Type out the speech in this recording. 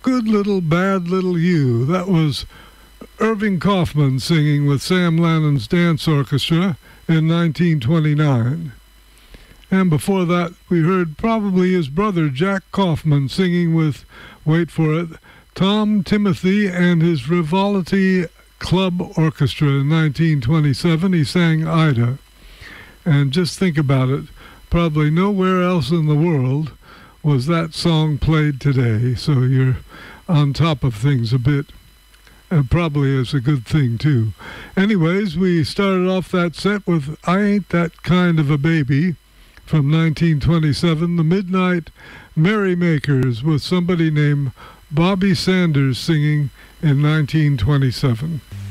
Good Little Bad Little You. That was Irving Kaufman singing with Sam Lannon's Dance Orchestra in 1929. And before that, we heard probably his brother Jack Kaufman singing with, wait for it, Tom Timothy and his Frivolity Club Orchestra in 1927. He sang Ida. And just think about it, probably nowhere else in the world was that song played today, so you're on top of things a bit. And probably is a good thing, too. Anyways, we started off that set with I Ain't That Kind of a Baby from 1927, the Midnight Merrymakers with somebody named Bobby Sanders singing in 1927.